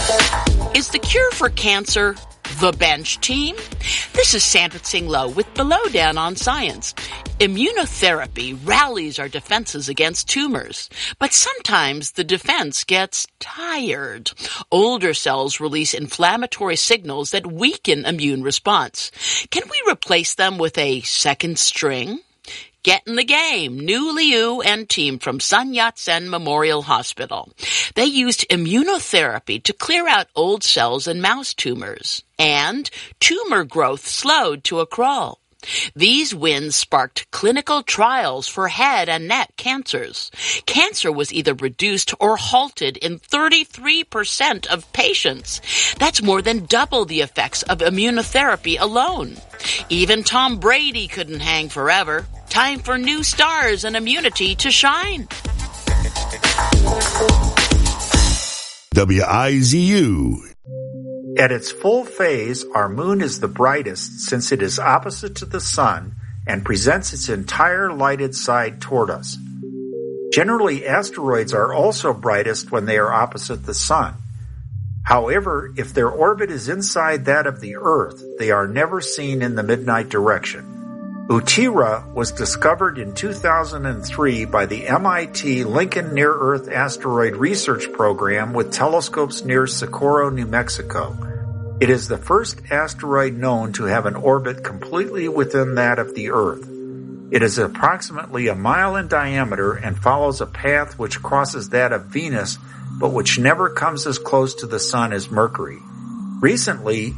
Is the cure for cancer the bench team? This is Sandra Tsing Loh with the Lowdown on Science. Immunotherapy rallies our defenses against tumors, but sometimes the defense gets tired. Older cells release inflammatory signals that weaken immune response. Can we replace them with a second string? Get in the game. New Liu and team from Sun Yat-sen Memorial Hospital. They used immunotherapy to clear out old cells in mouse tumors, and tumor growth slowed to a crawl. These wins sparked clinical trials for head and neck cancers. Cancer was either reduced or halted in 33% of patients. That's more than double the effects of immunotherapy alone. Even Tom Brady couldn't hang forever. Time for new stars and immunity to shine. WIZU. At its full phase, our moon is the brightest since it is opposite to the sun and presents its entire lighted side toward us. Generally, asteroids are also brightest when they are opposite the sun. However, if their orbit is inside that of the Earth, they are never seen in the midnight direction. Uttira was discovered in 2003 by the MIT Lincoln Near-Earth Asteroid Research Program with telescopes near Socorro, New Mexico. It is the first asteroid known to have an orbit completely within that of the Earth. It is approximately a mile in diameter and follows a path which crosses that of Venus, but which never comes as close to the Sun as Mercury. Recently,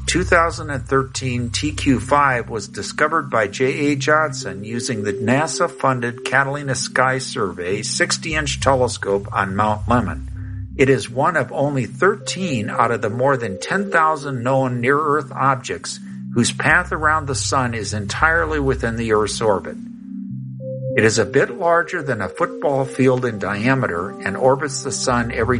2013 TQ5 was discovered by J.A. Johnson using the NASA-funded Catalina Sky Survey 60-inch telescope on Mount Lemmon. It is one of only 13 out of the more than 10,000 known near-Earth objects whose path around the Sun is entirely within the Earth's orbit. It is a bit larger than a football field in diameter and orbits the Sun every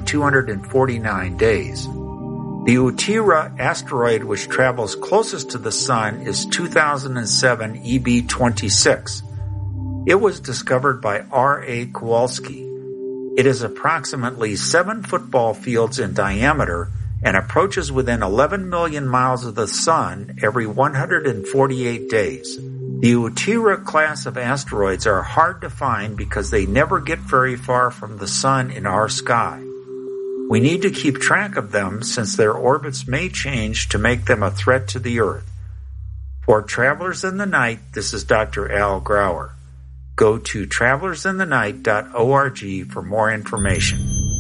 249 days. The Uttira asteroid which travels closest to the Sun is 2007 EB26. It was discovered by R.A. Kowalski. It is approximately 7 football fields in diameter and approaches within 11 million miles of the Sun every 148 days. The Uttira class of asteroids are hard to find because they never get very far from the Sun in our sky. We need to keep track of them since their orbits may change to make them a threat to the Earth. For Travelers in the Night, this is Dr. Al Grauer. Go to travelersinthenight.org for more information.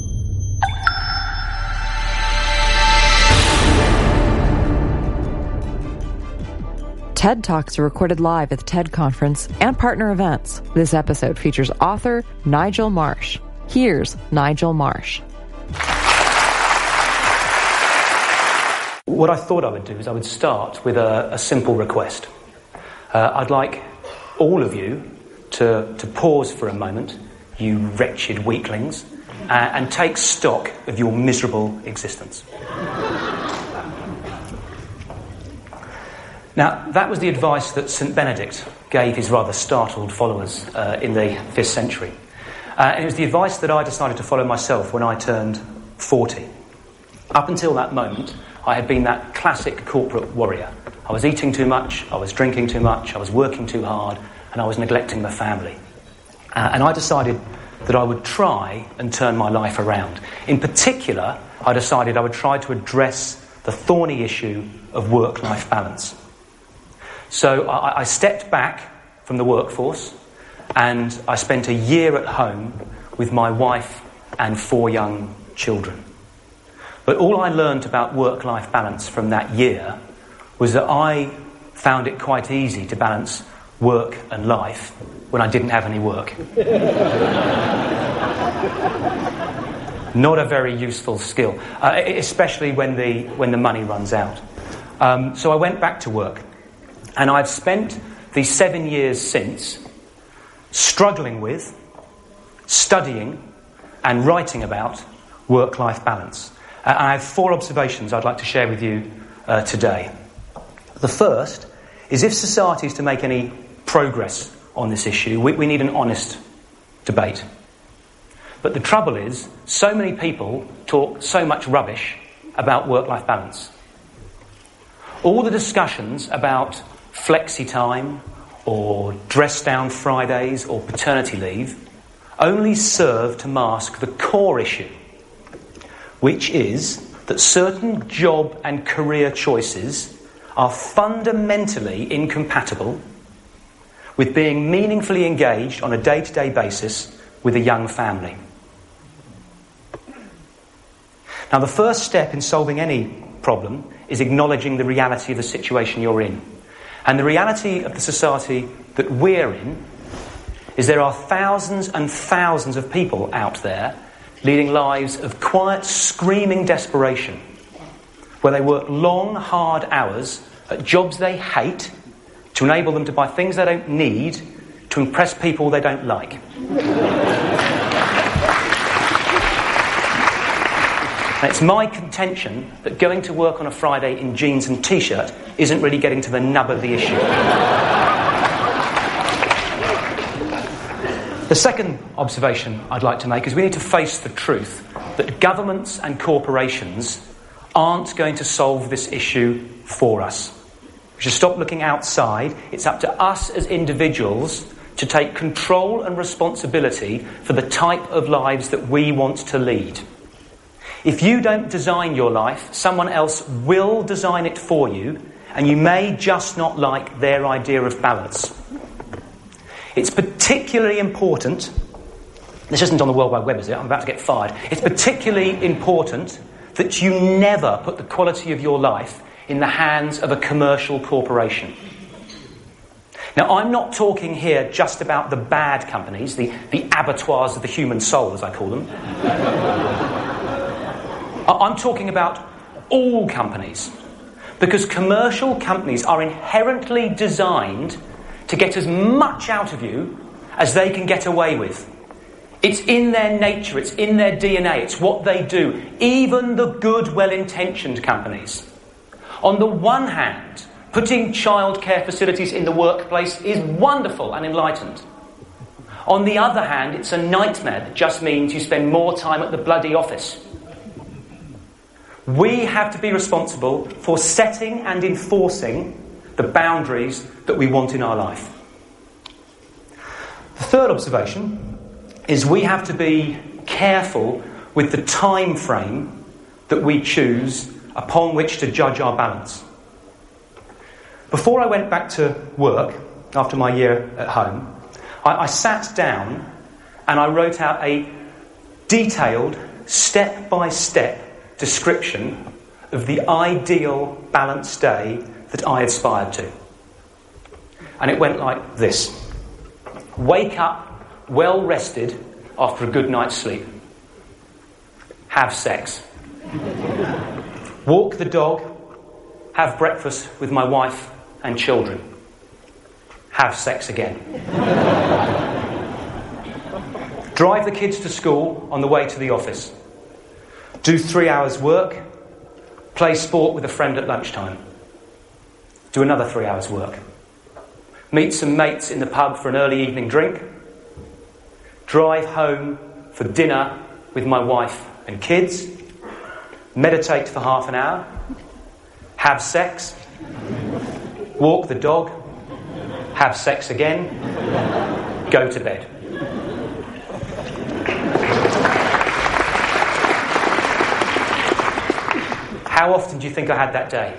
TED Talks are recorded live at the TED Conference and partner events. This episode features author Nigel Marsh. Here's Nigel Marsh. What I thought I would do is I would start with a simple request. I'd like all of you to pause for a moment, you wretched weaklings, and take stock of your miserable existence. Now, that was the advice that St. Benedict gave his rather startled followers in the 5th century. And it was the advice that I decided to follow myself when I turned 40. Up until that moment, I had been that classic corporate warrior. I was eating too much, I was drinking too much, I was working too hard, and I was neglecting my family. And I decided that I would try and turn my life around. In particular, I decided I would try to address the thorny issue of work-life balance. So I stepped back from the workforce, and I spent a year at home with my wife and 4 young children. But all I learned about work-life balance from that year was that I found it quite easy to balance work and life when I didn't have any work. Not a very useful skill, especially when the money runs out. So I went back to work, and I've spent these 7 years since struggling with, studying, and writing about work-life balance. I have 4 observations I'd like to share with you today. The first is if society is to make any progress on this issue, we need an honest debate. But the trouble is, so many people talk so much rubbish about work-life balance. All the discussions about flexi time or dress-down Fridays or paternity leave only serve to mask the core issue, which is that certain job and career choices are fundamentally incompatible with being meaningfully engaged on a day-to-day basis with a young family. Now, the first step in solving any problem is acknowledging the reality of the situation you're in. And the reality of the society that we're in is there are thousands and thousands of people out there leading lives of quiet, screaming desperation, where they work long, hard hours at jobs they hate to enable them to buy things they don't need to impress people they don't like. And it's my contention that going to work on a Friday in jeans and T-shirt isn't really getting to the nub of the issue. The second observation I'd like to make is we need to face the truth that governments and corporations aren't going to solve this issue for us. We should stop looking outside. It's up to us as individuals to take control and responsibility for the type of lives that we want to lead. If you don't design your life, someone else will design it for you, and you may just not like their idea of balance. It's particularly important, this isn't on the World Wide Web, is it? I'm about to get fired. It's particularly important that you never put the quality of your life in the hands of a commercial corporation. Now, I'm not talking here just about the bad companies, the abattoirs of the human soul, as I call them. I'm talking about all companies, because commercial companies are inherently designed to get as much out of you as they can get away with. It's in their nature, it's in their DNA, it's what they do. Even the good, well-intentioned companies. On the one hand, putting childcare facilities in the workplace is wonderful and enlightened. On the other hand, it's a nightmare that just means you spend more time at the bloody office. We have to be responsible for setting and enforcing the boundaries that we want in our life. The third observation is we have to be careful with the time frame that we choose upon which to judge our balance. Before I went back to work, after my year at home, I sat down and I wrote out a detailed, step-by-step description of the ideal balanced day that I aspired to. And it went like this. Wake up well rested after a good night's sleep. Have sex. Walk the dog. Have breakfast with my wife and children. Have sex again. Drive the kids to school on the way to the office. Do 3 hours work. Play sport with a friend at lunchtime. Do another 3 hours work. Meet some mates in the pub for an early evening drink. Drive home for dinner with my wife and kids. Meditate for half an hour. Have sex. Walk the dog. Have sex again. Go to bed. How often do you think I had that day?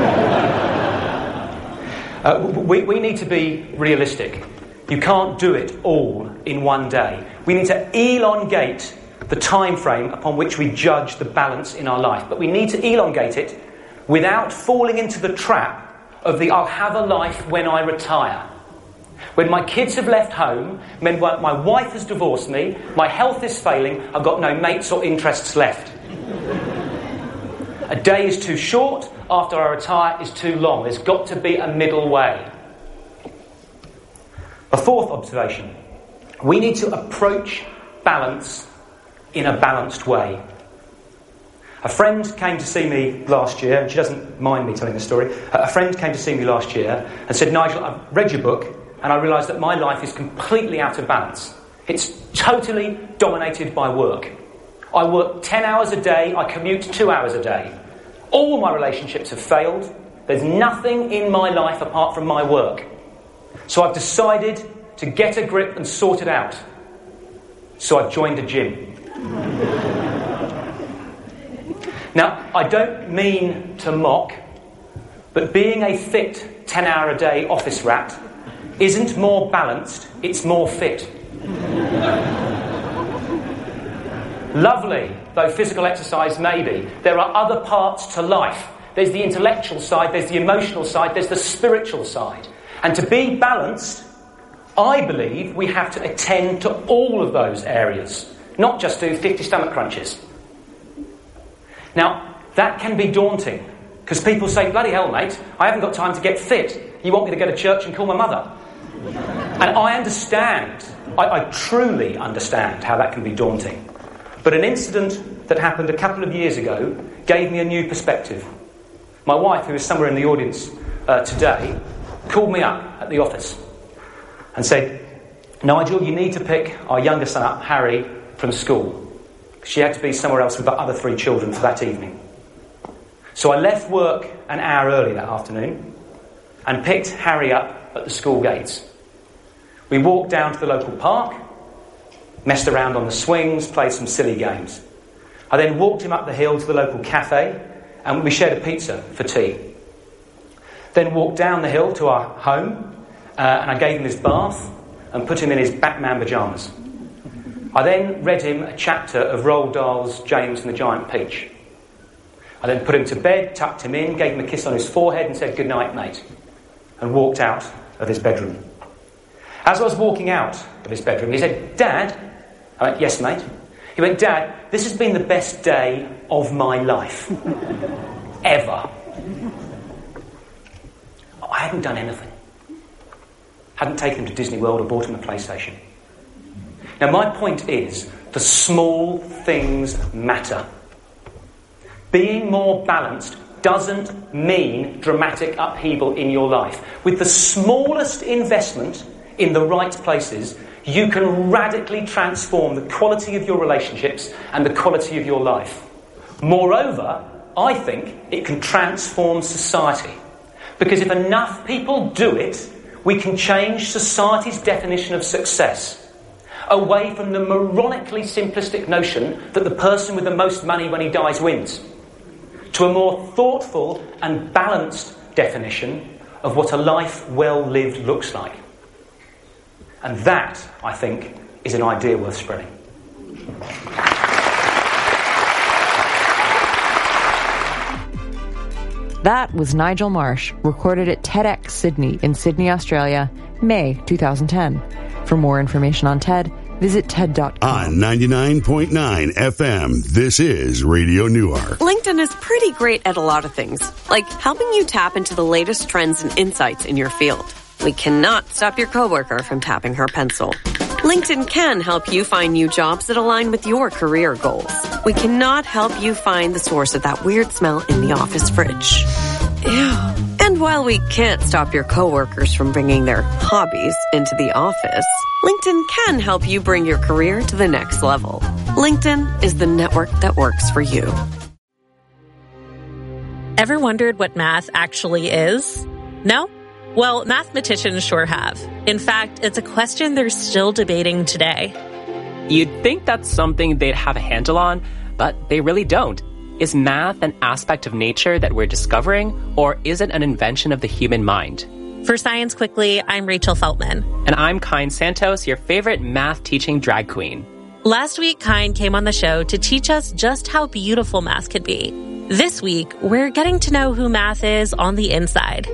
We need to be realistic. You can't do it all in one day. We need to elongate the time frame upon which we judge the balance in our life. But we need to elongate it without falling into the trap of the I'll have a life when I retire. When my kids have left home, when my wife has divorced me, my health is failing, I've got no mates or interests left. A day is too short, after I retire is too long. There's got to be a middle way. A fourth observation. We need to approach balance in a balanced way. A friend came to see me last year, and she doesn't mind me telling this story. A friend came to see me last year and said, Nigel, I've read your book and I realised that my life is completely out of balance. It's totally dominated by work. I work 10 hours a day, I commute 2 hours a day. All my relationships have failed. There's nothing in my life apart from my work. So I've decided to get a grip and sort it out. So I've joined a gym. Now, I don't mean to mock, but being a fit 10-hour-a-day office rat isn't more balanced, it's more fit. Lovely, though physical exercise may be, there are other parts to life. There's the intellectual side, there's the emotional side, there's the spiritual side. And to be balanced, I believe we have to attend to all of those areas, not just do 50 stomach crunches. Now, that can be daunting, because people say, bloody hell, mate, I haven't got time to get fit. You want me to go to church and call my mother? And I understand, I truly understand how that can be daunting. But an incident that happened a couple of years ago gave me a new perspective. My wife, who is somewhere in the audience today, called me up at the office and said, Nigel, you need to pick our younger son up, Harry, from school. She had to be somewhere else with the other 3 children for that evening. So I left work an hour early that afternoon and picked Harry up at the school gates. We walked down to the local park, messed around on the swings, played some silly games. I then walked him up the hill to the local cafe and we shared a pizza for tea. Then walked down the hill to our home and I gave him his bath and put him in his Batman pyjamas. I then read him a chapter of Roald Dahl's James and the Giant Peach. I then put him to bed, tucked him in, gave him a kiss on his forehead and said, good night, mate, and walked out of his bedroom. As I was walking out of his bedroom, he said, Dad? I went, yes, mate. He went, Dad, this has been the best day of my life. Ever. I hadn't done anything. Hadn't taken him to Disney World or bought him a PlayStation. Now, my point is, the small things matter. Being more balanced doesn't mean dramatic upheaval in your life. With the smallest investment in the right places, you can radically transform the quality of your relationships and the quality of your life. Moreover, I think it can transform society. Because if enough people do it, we can change society's definition of success. Away from the moronically simplistic notion that the person with the most money when he dies wins, to a more thoughtful and balanced definition of what a life well lived looks like. And that, I think, is an idea worth spreading. That was Nigel Marsh, recorded at TEDx Sydney in Sydney, Australia, May 2010. For more information on TED, visit TED.com. On 99.9 FM, this is Radio Newark. LinkedIn is pretty great at a lot of things, like helping you tap into the latest trends and insights in your field. We cannot stop your coworker from tapping her pencil. LinkedIn can help you find new jobs that align with your career goals. We cannot help you find the source of that weird smell in the office fridge. Ew. And while we can't stop your coworkers from bringing their hobbies into the office, LinkedIn can help you bring your career to the next level. LinkedIn is the network that works for you. Ever wondered what math actually is? No? Well, mathematicians sure have. In fact, it's a question they're still debating today. You'd think that's something they'd have a handle on, but they really don't. Is math an aspect of nature that we're discovering, or is it an invention of the human mind? For Science Quickly, I'm Rachel Feltman. And I'm Kyne Santos, your favorite math-teaching drag queen. Last week, Kyne came on the show to teach us just how beautiful math could be. This week, we're getting to know who math is on the inside.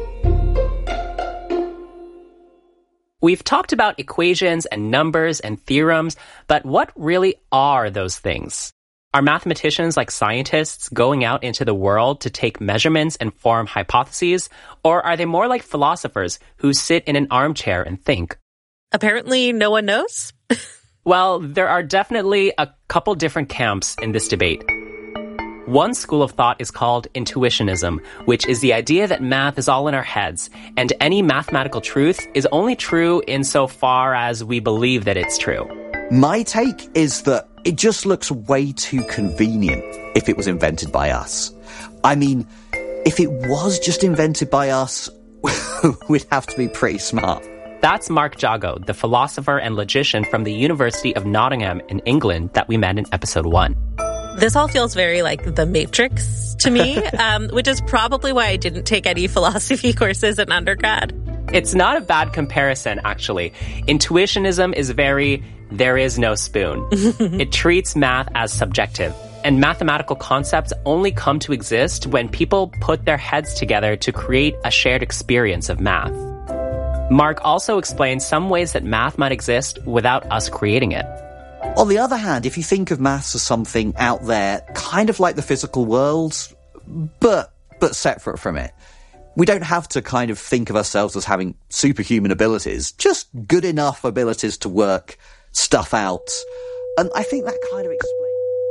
We've talked about equations and numbers and theorems, but what really are those things? Are mathematicians like scientists going out into the world to take measurements and form hypotheses? Or are they more like philosophers who sit in an armchair and think? Apparently, no one knows. Well, there are definitely a couple different camps in this debate. One school of thought is called intuitionism, which is the idea that math is all in our heads, and any mathematical truth is only true insofar as we believe that it's true. My take is that it just looks way too convenient if it was invented by us. I mean, if it was just invented by us, we'd have to be pretty smart. That's Mark Jago, the philosopher and logician from the University of Nottingham in England that we met in episode 1. This all feels very like The Matrix to me, which is probably why I didn't take any philosophy courses in undergrad. It's not a bad comparison, actually. Intuitionism is very, there is no spoon. It treats math as subjective. And mathematical concepts only come to exist when people put their heads together to create a shared experience of math. Mark also explains some ways that math might exist without us creating it. On the other hand, if you think of maths as something out there, kind of like the physical world, but separate from it, we don't have to kind of think of ourselves as having superhuman abilities, just good enough abilities to work stuff out. And I think that kind of explains...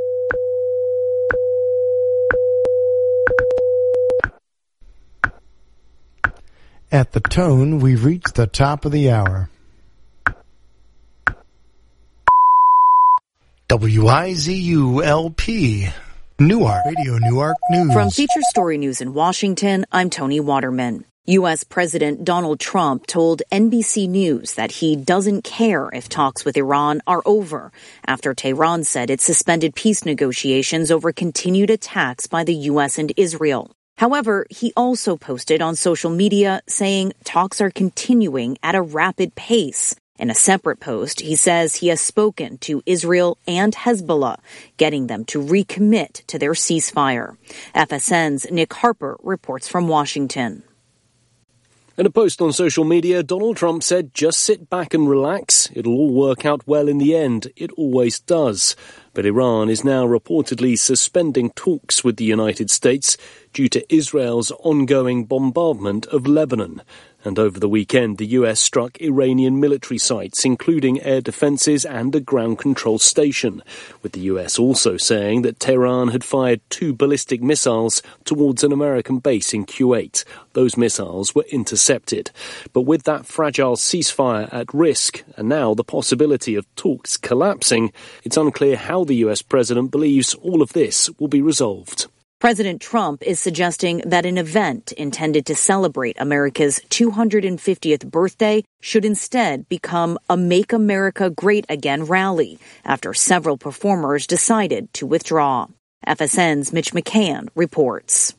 At the tone, we've reached the top of the hour. WIZU-LP, Newark, Radio Newark News. From Feature Story News in Washington, I'm Tony Waterman. U.S. President Donald Trump told NBC News that he doesn't care if talks with Iran are over after Tehran said it suspended peace negotiations over continued attacks by the U.S. and Israel. However, he also posted on social media saying talks are continuing at a rapid pace. In a separate post, he says he has spoken to Israel and Hezbollah, getting them to recommit to their ceasefire. FSN's Nick Harper reports from Washington. In a post on social media, Donald Trump said, "Just sit back and relax. It'll all work out well in the end. It always does." But Iran is now reportedly suspending talks with the United States due to Israel's ongoing bombardment of Lebanon. And over the weekend, the US struck Iranian military sites, including air defenses and a ground control station, with the US also saying that Tehran had fired 2 ballistic missiles towards an American base in Kuwait. Those missiles were intercepted. But with that fragile ceasefire at risk, and now the possibility of talks collapsing, it's unclear how the US president believes all of this will be resolved. President Trump is suggesting that an event intended to celebrate America's 250th birthday should instead become a Make America Great Again rally after several performers decided to withdraw. FSN's Mitch McCann reports.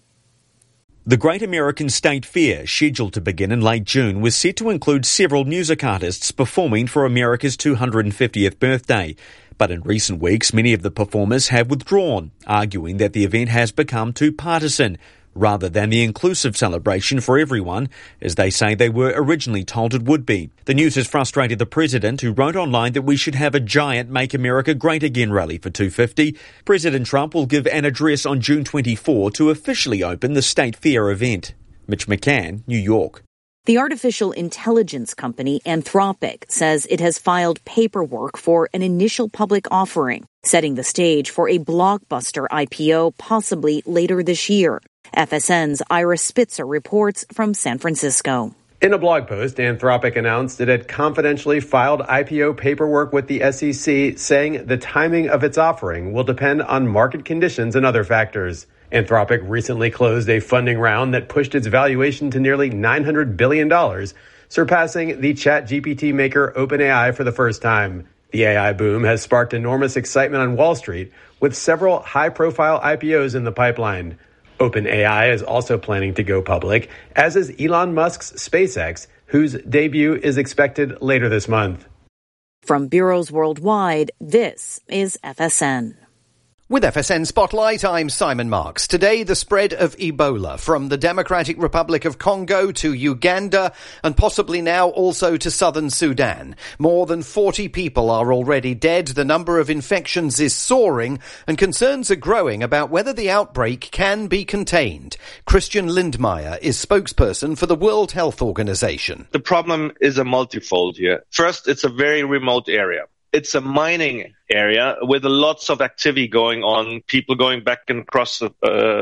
The Great American State Fair, scheduled to begin in late June, was set to include several music artists performing for America's 250th birthday. But in recent weeks, many of the performers have withdrawn, arguing that the event has become too partisan, rather than the inclusive celebration for everyone, as they say they were originally told it would be. The news has frustrated the president, who wrote online that we should have a giant Make America Great Again rally for 250. President Trump will give an address on June 24 to officially open the State Fair event. Mitch McCann, New York. The artificial intelligence company Anthropic says it has filed paperwork for an initial public offering, setting the stage for a blockbuster IPO possibly later this year. FSN's Ira Spitzer reports from San Francisco. In a blog post, Anthropic announced it had confidentially filed IPO paperwork with the SEC, saying the timing of its offering will depend on market conditions and other factors. Anthropic recently closed a funding round that pushed its valuation to nearly $900 billion, surpassing the ChatGPT maker OpenAI for the first time. The AI boom has sparked enormous excitement on Wall Street, with several high-profile IPOs in the pipeline. OpenAI is also planning to go public, as is Elon Musk's SpaceX, whose debut is expected later this month. From bureaus worldwide, this is FSN. With FSN Spotlight, I'm Simon Marks. Today, the spread of Ebola from the Democratic Republic of Congo to Uganda and possibly now also to southern Sudan. More than 40 people are already dead. The number of infections is soaring and concerns are growing about whether the outbreak can be contained. Christian Lindmeier is spokesperson for the World Health Organization. The problem is a multifold here. First, it's a very remote area. It's a mining area with lots of activity going on, people going back and across the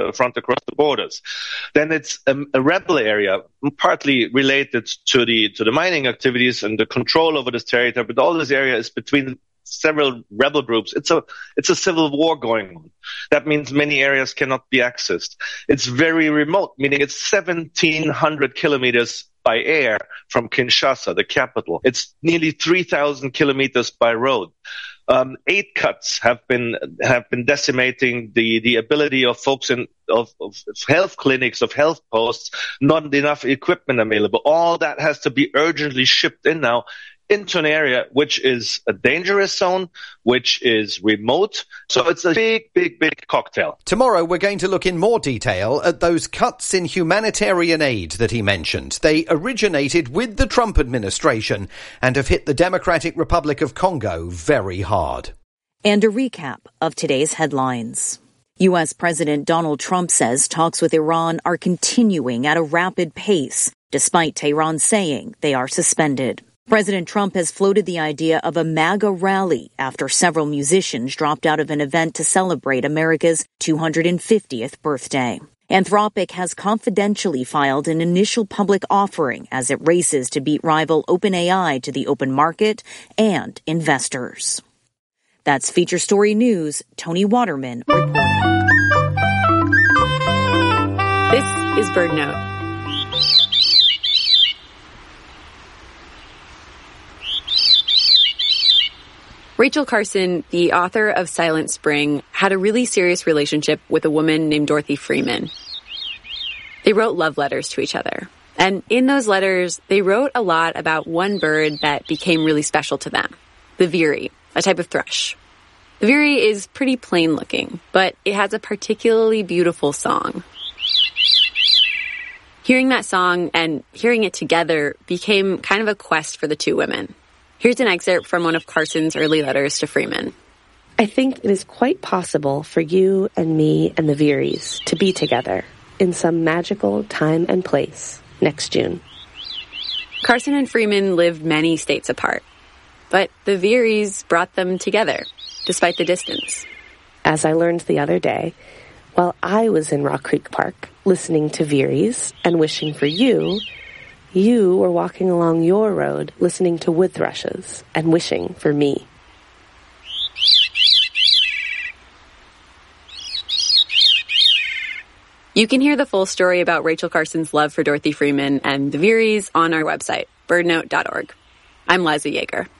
borders. Then it's a rebel area, partly related to the mining activities and the control over this territory. But all this area is between several rebel groups. It's a civil war going on. That means many areas cannot be accessed. It's very remote, meaning it's 1,700 kilometers by air from Kinshasa, the capital. It's nearly 3,000 kilometers by road. 8 cuts have been decimating the ability of folks of health clinics, of health posts, not enough equipment available. All that has to be urgently shipped in now into an area which is a dangerous zone, which is remote. So it's a big, big, big cocktail. Tomorrow we're going to look in more detail at those cuts in humanitarian aid that he mentioned. They originated with the Trump administration and have hit the Democratic Republic of Congo very hard. And a recap of today's headlines. U.S. President Donald Trump says talks with Iran are continuing at a rapid pace, despite Tehran saying they are suspended. President Trump has floated the idea of a MAGA rally after several musicians dropped out of an event to celebrate America's 250th birthday. Anthropic has confidentially filed an initial public offering as it races to beat rival OpenAI to the open market and investors. That's Feature Story News. Tony Waterman reporting. This is Bird Note. Rachel Carson, the author of Silent Spring, had a really serious relationship with a woman named Dorothy Freeman. They wrote love letters to each other. And in those letters, they wrote a lot about one bird that became really special to them, the veery, a type of thrush. The veery is pretty plain looking, but it has a particularly beautiful song. Hearing that song and hearing it together became kind of a quest for the two women. Here's an excerpt from one of Carson's early letters to Freeman. I think it is quite possible for you and me and the Veeries to be together in some magical time and place next June. Carson and Freeman lived many states apart, but the Veeries brought them together, despite the distance. As I learned the other day, while I was in Rock Creek Park listening to Veeries and wishing for you, you were walking along your road listening to wood thrushes and wishing for me. You can hear the full story about Rachel Carson's love for Dorothy Freeman and the Veeries on our website, birdnote.org. I'm Liza Yeager.